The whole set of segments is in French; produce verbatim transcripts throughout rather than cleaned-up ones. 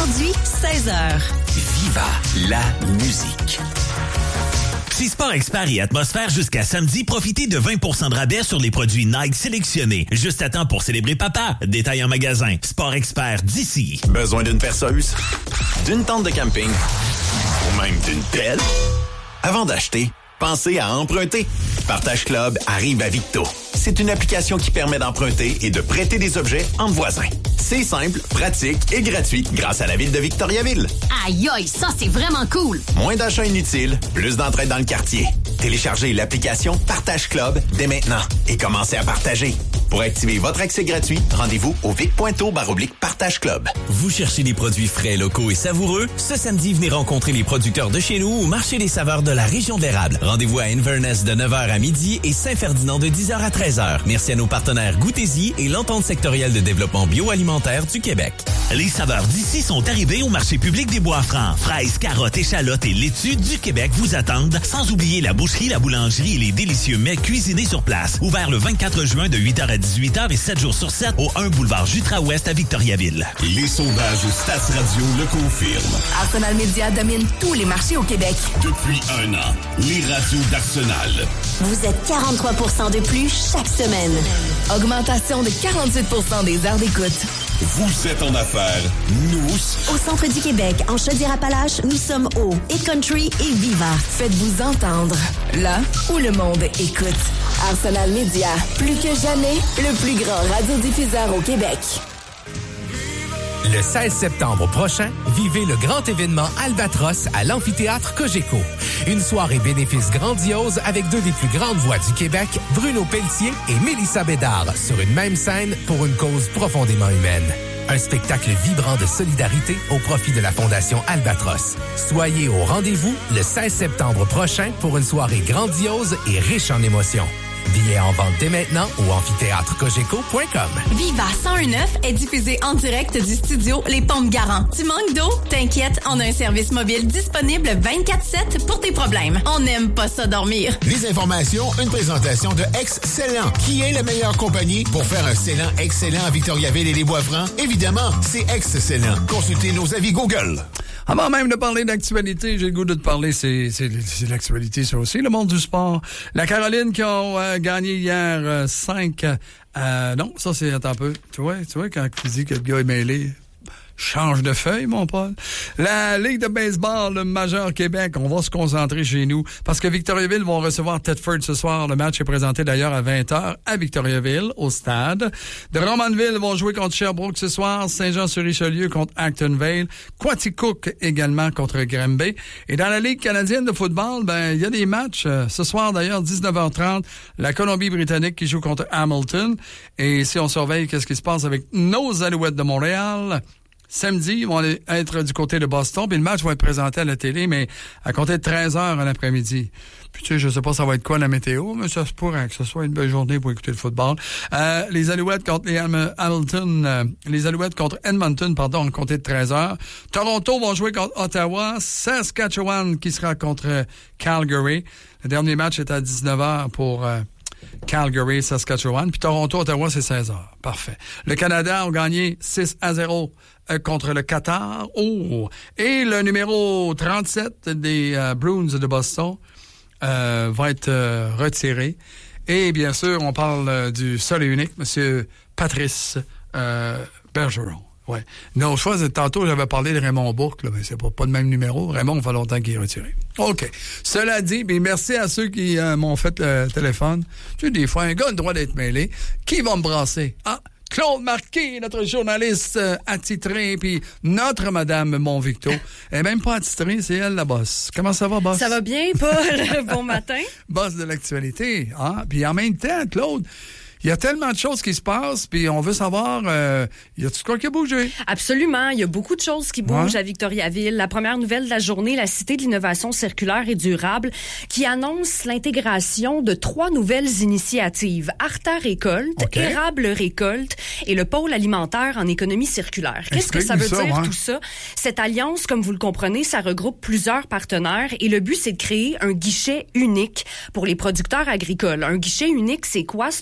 Aujourd'hui, seize heures. Viva la musique. Chez Sport Expert et Atmosphère jusqu'à samedi, profitez de vingt pour cent de rabais sur les produits Nike sélectionnés. Juste à temps pour célébrer papa. Détail en magasin. Sport Expert d'ici. Besoin d'une perceuse? D'une tente de camping? Ou même d'une pelle? Avant d'acheter, pensez à emprunter. Partage Club arrive à Victo. C'est une application qui permet d'emprunter et de prêter des objets entre voisins. C'est simple, pratique et gratuit grâce à la ville de Victoriaville. Aïe aïe, ça c'est vraiment cool! Moins d'achats inutiles, plus d'entraide dans le quartier. Téléchargez l'application Partage Club dès maintenant et commencez à partager. Pour activer votre accès gratuit, rendez-vous au vic.to baroblique Partage Club. Vous cherchez des produits frais, locaux et savoureux? Ce samedi, venez rencontrer les producteurs de chez nous au marché des saveurs de la région de l'érable. Rendez-vous à Inverness de neuf heures à midi et Saint-Ferdinand de dix heures à treize heures. Merci à nos partenaires Goûtez-y et l'Entente sectorielle de développement bioalimentaire du Québec. Les saveurs d'ici sont arrivées au marché public des Bois-Francs. Fraises, carottes, échalotes et laitues du Québec vous attendent, sans oublier la boucherie, la boulangerie et les délicieux mets cuisinés sur place. Ouvert le vingt-quatre juin de huit heures à dix-huit heures et sept jours sur sept au un boulevard Jutra-Ouest à Victoriaville. Les sondages Stats Radio le confirment. Arsenal Media domine tous les marchés au Québec. Depuis un an, les radios d'Arsenal. Vous êtes quarante-trois pour cent de plus chaque semaine. Augmentation de quarante-huit pour cent des heures d'écoute. Vous êtes en affaires, nous... Au centre du Québec, en Chaudière-Appalaches, nous sommes au Hit Country et Viva. Faites-vous entendre, là où le monde écoute. Arsenal Media, plus que jamais, le plus grand radiodiffuseur au Québec. Le seize septembre prochain, vivez le grand événement Albatros à l'amphithéâtre Cogeco. Une soirée bénéfice grandiose avec deux des plus grandes voix du Québec, Bruno Pelletier et Mélissa Bédard, sur une même scène pour une cause profondément humaine. Un spectacle vibrant de solidarité au profit de la Fondation Albatros. Soyez au rendez-vous le seize septembre prochain pour une soirée grandiose et riche en émotions. Billets en vente dès maintenant au amphithéâtre cogeco point com. Viva cent un neuf est diffusé en direct du studio Les Pompes Garant. Tu manques d'eau? T'inquiète, on a un service mobile disponible vingt-quatre sept pour tes problèmes. On n'aime pas ça dormir. Les informations, une présentation de Excellent, qui est la meilleure compagnie pour faire un scellant excellent à Victoriaville et les Bois-Francs. Évidemment, c'est Excellent. Consultez nos avis Google. Avant même de parler d'actualité, j'ai le goût de te parler, c'est, c'est, c'est l'actualité, ça aussi, le monde du sport. La Caroline qui ont euh, gagné hier euh, cinq... Euh, non, ça c'est... Attends un peu. Tu vois, tu vois quand tu dis que le gars est mêlé... Change de feuille, mon Paul. La Ligue de baseball, le Majeur Québec, on va se concentrer chez nous parce que Victoriaville vont recevoir Thetford ce soir. Le match est présenté d'ailleurs à vingt heures à Victoriaville, au stade. De Drummondville vont jouer contre Sherbrooke ce soir. Saint-Jean-sur-Richelieu contre Actonville. Quaticook également contre Granby. Et dans la Ligue canadienne de football, ben il y a des matchs. Euh, ce soir d'ailleurs, dix-neuf heures trente, la Colombie-Britannique qui joue contre Hamilton. Et si on surveille qu'est-ce qui se passe avec nos Alouettes de Montréal... Samedi, ils vont être du côté de Boston, puis le match va être présenté à la télé, mais à compter de treize heures en après-midi. Puis tu sais, je sais pas ça va être quoi la météo, mais ça se pourrait que ce soit une belle journée pour écouter le football. Euh, les Alouettes contre les Hamilton, euh, les Alouettes contre Edmonton, pardon, en compter de treize heures. Toronto vont jouer contre Ottawa. Saskatchewan qui sera contre Calgary. Le dernier match est à dix-neuf heures pour... Euh, Calgary, Saskatchewan. Puis Toronto-Ottawa, c'est seize heures. Parfait. Le Canada a gagné six à zéro euh, contre le Qatar. Oh! Et le numéro trente-sept des euh, Bruins de Boston euh, va être euh, retiré. Et bien sûr, on parle euh, du seul et unique, M. Patrice euh, Bergeron. Ouais. Non, je crois que tantôt, j'avais parlé de Raymond Bourque, là, mais c'est pas, pas le même numéro. Raymond, il fait longtemps qu'il est retiré. OK. Cela dit, bien, merci à ceux qui euh, m'ont fait le téléphone. Tu sais, des fois, un gars a le droit d'être mêlé. Qui va me brasser? Ah, Claude Marquis, notre journaliste euh, attitré, puis notre Madame Montvicto. Elle est même pas attitrée, c'est elle la boss. Comment ça va, boss? Ça va bien, Paul. Bon matin. Boss de l'actualité. Ah, puis en même temps, Claude... Il y a tellement de choses qui se passent, puis on veut savoir, euh, y a-tu quoi qui a bougé? Absolument, il y a beaucoup de choses qui bougent ouais. à Victoriaville. La première nouvelle de la journée, la Cité de l'innovation circulaire et durable, qui annonce l'intégration de trois nouvelles initiatives. Arta Récolte, okay. Érable Récolte et le pôle alimentaire en économie circulaire. Qu'est-ce que ça veut ça, dire, ouais. tout ça? Cette alliance, comme vous le comprenez, ça regroupe plusieurs partenaires et le but, c'est de créer un guichet unique pour les producteurs agricoles. Un guichet unique, c'est quoi? C'est un service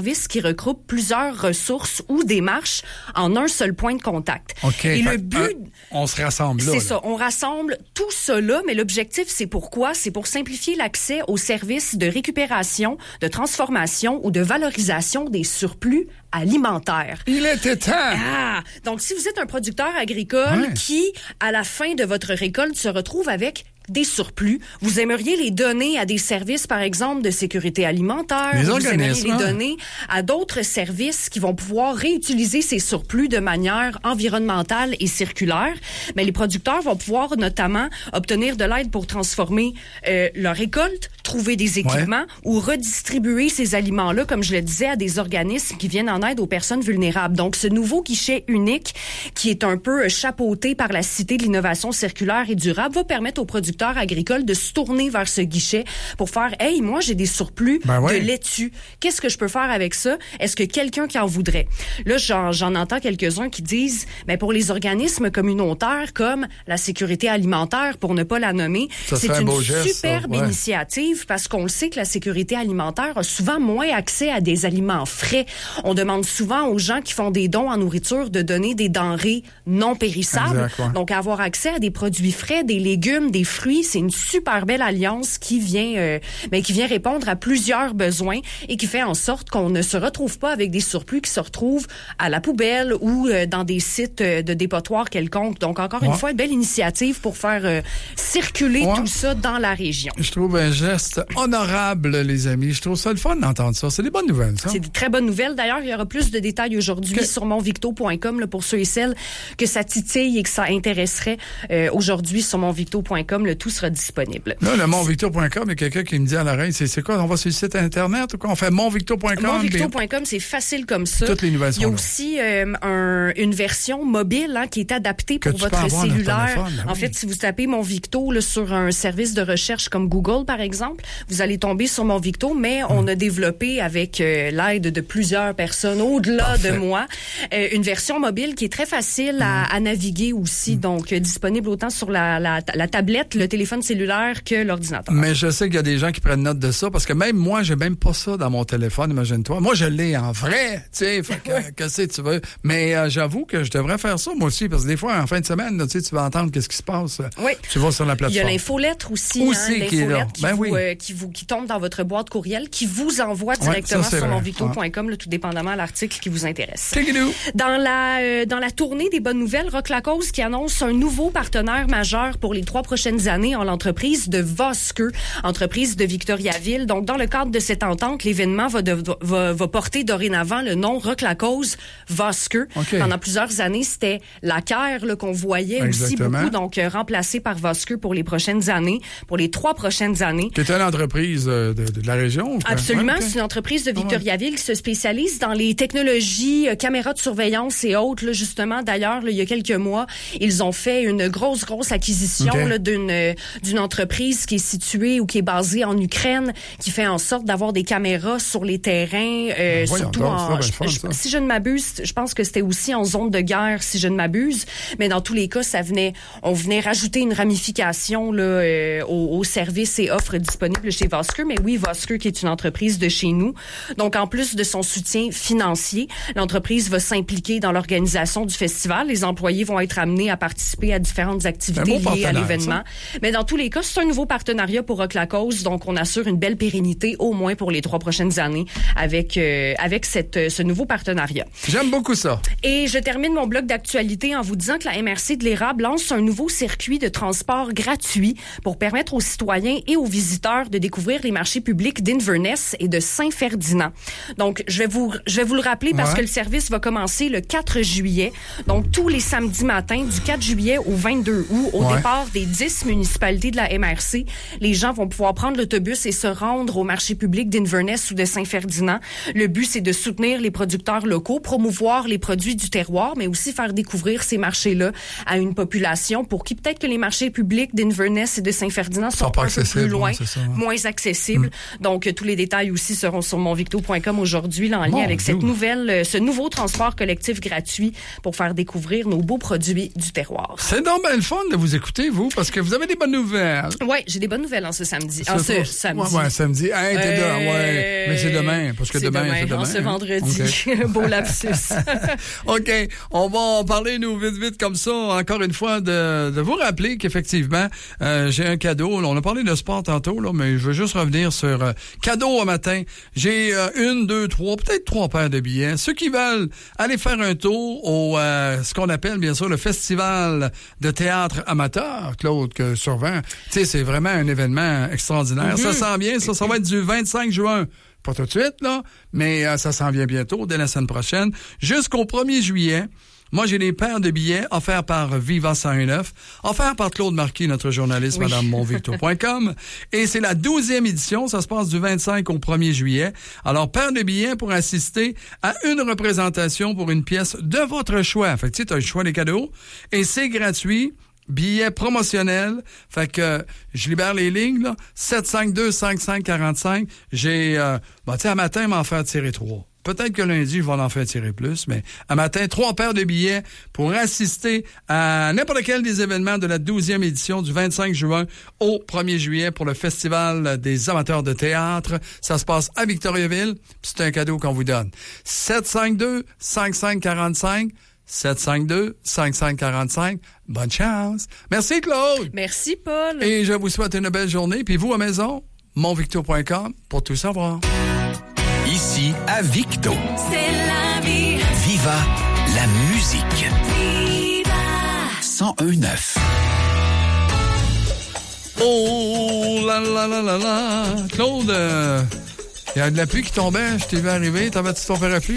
service qui regroupe plusieurs ressources ou démarches en un seul point de contact. OK. Et Fait, le but... euh, on se rassemble là. C'est là. ça, on rassemble tout ça là, mais l'objectif, c'est pourquoi? C'est pour simplifier l'accès aux services de récupération, de transformation ou de valorisation des surplus alimentaires. Il était temps! Ah! Donc, si vous êtes un producteur agricole Ouais. qui, à la fin de votre récolte, se retrouve avec des surplus, vous aimeriez les donner à des services, par exemple, de sécurité alimentaire. Les vous organismes, aimeriez les hein. donner à d'autres services qui vont pouvoir réutiliser ces surplus de manière environnementale et circulaire. Mais les producteurs vont pouvoir notamment obtenir de l'aide pour transformer euh, leur récolte, trouver des équipements Ouais. ou redistribuer ces aliments-là, comme je le disais, à des organismes qui viennent en aide aux personnes vulnérables. Donc, ce nouveau guichet unique, qui est un peu chapeauté par la Cité de l'innovation circulaire et durable, va permettre aux producteurs agricoles de se tourner vers ce guichet pour faire « Hey, moi, j'ai des surplus Ben ouais. de laitue. Qu'est-ce que je peux faire avec ça? Est-ce que quelqu'un qui en voudrait? » Là, j'en, j'en entends quelques-uns qui disent « Mais pour les organismes communautaires comme la sécurité alimentaire, pour ne pas la nommer, Ça c'est serait un une beau geste, superbe ça. Ouais. initiative parce qu'on le sait que la sécurité alimentaire a souvent moins accès à des aliments frais. On demande souvent aux gens qui font des dons en nourriture de donner des denrées non périssables. Exact, ouais. Donc, avoir accès à des produits frais, des légumes, des fruits, c'est une super belle alliance qui vient, euh, ben, qui vient répondre à plusieurs besoins et qui fait en sorte qu'on ne se retrouve pas avec des surplus qui se retrouvent à la poubelle ou euh, dans des sites euh, de dépotoirs quelconques. Donc, encore Ouais. une fois, une belle initiative pour faire euh, circuler Ouais. tout ça dans la région. Je trouve un geste honorable, les amis. Je trouve ça le fun d'entendre ça. C'est des bonnes nouvelles, ça. C'est des très bonnes nouvelles. D'ailleurs, il y aura plus de détails aujourd'hui Okay. sur monvicto point com là, pour ceux et celles que ça titille et que ça intéresserait. Euh, aujourd'hui, sur monvicto point com, le tout sera disponible. Là, le montvicto point com, il y a quelqu'un qui me dit à l'oreille, c'est, c'est quoi? On va sur le site Internet ou quoi? On fait montvicto point com? monvicto point com, c'est facile comme ça. Toutes les nouvelles Il y a sont là. aussi euh, un, une version mobile hein, qui est adaptée Que pour tu peux votre avoir dans ton cellulaire. téléphone, ben En oui. fait, si vous tapez Monvicto là, sur un service de recherche comme Google, par exemple, vous allez tomber sur Monvicto, mais Hmm. on a développé avec euh, l'aide de plusieurs personnes au-delà Parfait. de moi, euh, une version mobile qui est très facile à, à naviguer aussi, Hmm. donc euh, disponible autant sur la, la, la tablette, le téléphone cellulaire que l'ordinateur. Mais je sais qu'il y a des gens qui prennent note de ça parce que même moi, j'ai même pas ça dans mon téléphone, imagine-toi. Moi, je l'ai en vrai, tu sais, fait que, qu'est-ce que tu veux. Mais euh, j'avoue que je devrais faire ça, moi aussi, parce que des fois, en fin de semaine, là, tu sais, tu vas entendre qu'est-ce qui se passe. Oui. Tu vas sur la Il y plateforme. a l'infolettre aussi, Aussi hein, qui est là. l'infolettre qui, Ben vous, oui. euh, qui, vous, qui tombe dans votre boîte courriel, qui vous envoie directement ça, c'est sur vrai. monvicto point com, là, tout dépendamment de l'article qui vous intéresse. Take-it-do. Dans la euh, dans la tournée des bonnes nouvelles, Rock Lacoste qui annonce un nouveau partenaire majeur pour les trois prochaines années en l'entreprise de Vosker, entreprise de Victoriaville. Donc, dans le cadre de cette entente, l'événement va, de, va, va porter dorénavant le nom Rock Lacoste Vosker. OK. Pendant plusieurs années, c'était la Caire là, qu'on voyait aussi Exactement. beaucoup, donc euh, remplacé par Vosker pour les prochaines années, pour les trois prochaines années. Qui est une entreprise euh, de, de la région? ou quoi? Absolument, Ouais, ok. c'est une entreprise de Victoriaville qui se spécialise dans les technologies, euh, caméras de surveillance et autres. Là, justement, d'ailleurs, là, il y a quelques mois, ils ont fait une grosse, grosse acquisition Ok. là, d'une euh, d'une entreprise qui est située ou qui est basée en Ukraine, qui fait en sorte d'avoir des caméras sur les terrains, euh, Ben voyons surtout donc, en... c'est bien je- le fun, je- ça. si je ne m'abuse, je pense que c'était aussi en zone de guerre, si je ne m'abuse. Mais dans tous les cas, ça venait, on venait rajouter une ramification là, euh, aux, aux services et offres disponibles chez Vosker. Mais oui, Vosker qui est une entreprise de chez nous. Donc, en plus de son soutien financier, l'entreprise va s'impliquer dans l'organisation du festival. Les employés vont être amenés à participer à différentes activités Un beau liées à partenaire, l'événement. Mais dans tous les cas, c'est un nouveau partenariat pour Rock Lacoste. Donc, on assure une belle pérennité, au moins pour les trois prochaines années, avec euh, avec cette, euh, ce nouveau partenariat. J'aime beaucoup ça. Et je termine mon bloc d'actualité en vous disant que la M R C de l'Érable lance un nouveau circuit de transport gratuit pour permettre aux citoyens et aux visiteurs de découvrir les marchés publics d'Inverness et de Saint-Ferdinand. Donc, je vais vous, je vais vous le rappeler parce Ouais. que le service va commencer le quatre juillet. Donc, tous les samedis matins, du quatre juillet au vingt-deux août, au Ouais. départ des dix municipalités de la M R C, les gens vont pouvoir prendre l'autobus et se rendre au marché public d'Inverness ou de Saint-Ferdinand. Le but, c'est de soutenir les producteurs locaux, promouvoir les produits du terroir, mais aussi faire découvrir ces marchés-là à une population pour qui peut-être que les marchés publics d'Inverness et de Saint-Ferdinand sont, Sont pas un peu accessibles, plus loin, ouais, c'est ça. moins accessible. Mm. Donc, tous les détails aussi seront sur monvicto point com aujourd'hui, là, en lien Mon avec Dieu. cette nouvelle, ce nouveau transport collectif gratuit pour faire découvrir nos beaux produits du terroir. C'est donc bien le fun de vous écouter, vous, parce que vous avez des bonnes nouvelles. Oui, j'ai des bonnes nouvelles en ce samedi. C'est En ce pas- samedi. Ouais, ouais, samedi. Hey, t'es Euh, là, ouais. Mais c'est demain, parce que c'est demain, demain, c'est demain. en ce hein. vendredi. OK. Beau lapsus. OK. On va en parler, nous, vite, vite, comme ça, encore une fois, de, de vous rappeler qu'effectivement, euh, j'ai un cadeau. Là, on a parlé de sport tantôt, là, mais je veux juste revenir sur euh, cadeau au matin. J'ai euh, une, deux, trois, peut-être trois paires de billets. Ceux qui veulent aller faire un tour au, euh, ce qu'on appelle, bien sûr, le Festival de théâtre amateur, Claude, que survend. Tu sais, c'est vraiment un événement extraordinaire. Mm-hmm. Ça sent bien. Ça, ça va être du vingt-cinq juin. Pas tout de suite, là, mais euh, ça s'en vient bientôt, dès la semaine prochaine. Jusqu'au premier juillet, moi, j'ai des paires de billets offerts par Viva cent neuf, offerts par Claude Marquis, notre journaliste, Oui. madame monvicto point com. Et c'est la douzième édition. Ça se passe du vingt-cinq au premier juillet. Alors, paire de billets pour assister à une représentation pour une pièce de votre choix. Fait que, tu sais, t'as le choix des cadeaux. Et c'est gratuit. Billet promotionnel. Fait que je libère les lignes, là. sept cinq deux, cinq cinq quatre cinq. J'ai, euh, ben, tu sais, à matin, m'en faire tirer trois. Peut-être que lundi, je vais en faire tirer plus, mais à matin, trois paires de billets pour assister à n'importe quel des événements de la douzième édition du vingt-cinq juin au premier juillet pour le Festival des amateurs de théâtre. Ça se passe à Victoriaville. Puis c'est un cadeau qu'on vous donne. sept cinq deux, cinq cinq quatre cinq. sept cinq deux, cinq cinq quatre cinq. Bonne chance. Merci, Claude. Merci, Paul. Et je vous souhaite une belle journée. Puis vous, à maison, monvicto point com pour tout savoir. Ici, à Victo. C'est la vie. Viva la musique. Viva. cent un neuf. Oh là là là là là. Claude, il euh, y a de la pluie qui tombait. Je t'ai vu arriver. T'avais-tu ton parapluie?